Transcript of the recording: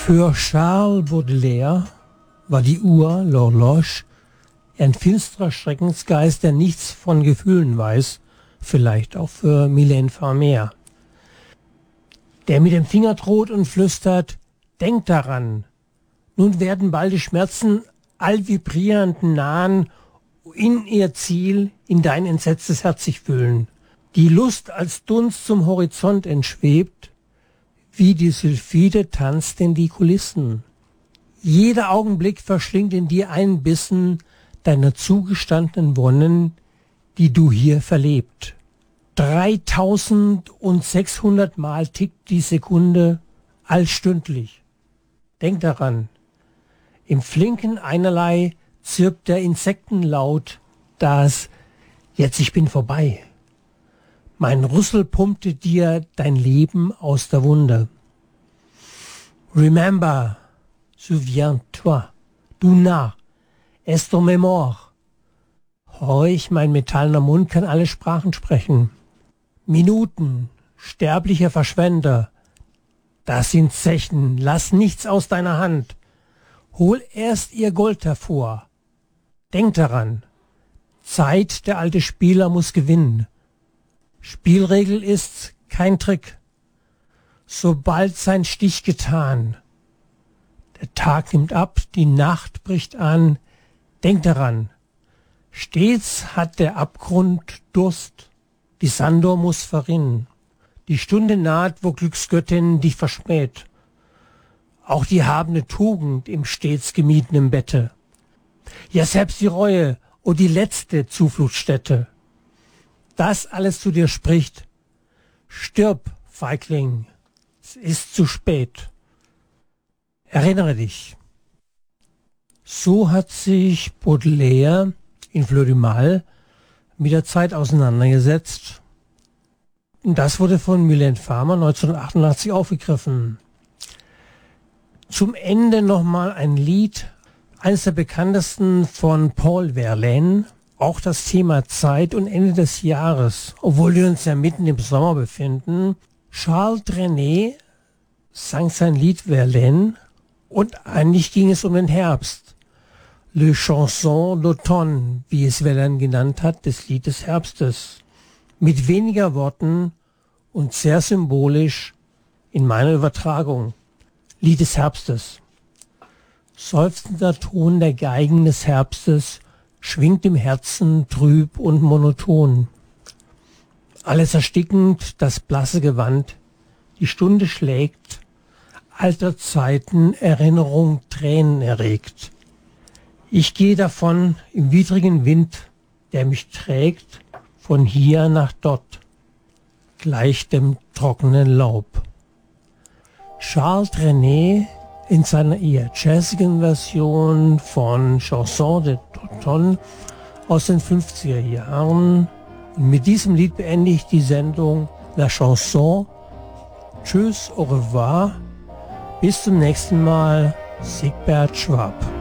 Für Charles Baudelaire war die Uhr, l'horloge, ein finsterer Schreckensgeist, der nichts von Gefühlen weiß, vielleicht auch für Mylène Farmer, der mit dem Finger droht und flüstert, denk daran, nun werden bald die Schmerzen allvibrierend nahen, in ihr Ziel, in dein entsetztes Herz sich fühlen. Die Lust als Dunst zum Horizont entschwebt, wie die Sylphide tanzt in die Kulissen. Jeder Augenblick verschlingt in dir einen Bissen deiner zugestandenen Wonnen, die du hier verlebt. 3600 Mal tickt die Sekunde allstündlich. Denk daran, im Flinken einerlei zirpt der Insektenlaut, das jetzt ich bin vorbei. Mein Rüssel pumpte dir dein Leben aus der Wunde. Remember, souviens-toi, du Narr, es ton mémoire. Horch, mein metallener Mund kann alle Sprachen sprechen. Minuten, sterblicher Verschwender, das sind Zechen, lass nichts aus deiner Hand. Hol erst ihr Gold hervor. Denk daran, Zeit, der alte Spieler muss gewinnen. Spielregel ist kein Trick. Sobald sein Stich getan, der Tag nimmt ab, die Nacht bricht an. Denk daran, stets hat der Abgrund Durst, die Sanddor muss verrinnen. Die Stunde naht, wo Glücksgöttin dich verschmäht. Auch die habende Tugend im stets gemiedenen Bette. Ja, selbst die Reue, oh die letzte Zufluchtsstätte. Das alles zu dir spricht. Stirb, Feigling, es ist zu spät. Erinnere dich. So hat sich Baudelaire in Fleur du Mal mit der Zeit auseinandergesetzt. Und das wurde von Mylène Farmer 1988 aufgegriffen. Zum Ende nochmal ein Lied, eines der bekanntesten von Paul Verlaine, auch das Thema Zeit und Ende des Jahres, obwohl wir uns ja mitten im Sommer befinden. Charles Trenet sang sein Lied Verlaine und eigentlich ging es um den Herbst. Le Chanson d'automne, wie es Verlaine genannt hat, das Lied des Herbstes. Mit weniger Worten und sehr symbolisch in meiner Übertragung. Lied des Herbstes. Seufzender Ton der Geigen des Herbstes schwingt im Herzen trüb und monoton. Alles erstickend, das blasse Gewand, die Stunde schlägt, alter Zeiten Erinnerung Tränen erregt. Ich gehe davon im widrigen Wind, der mich trägt, von hier nach dort, gleich dem trockenen Laub. Charles Trenet in seiner eher jazzigen Version von Chanson d'automne aus den 50er Jahren. Und mit diesem Lied beende ich die Sendung La Chanson. Tschüss, au revoir, bis zum nächsten Mal, Sigbert Schwab.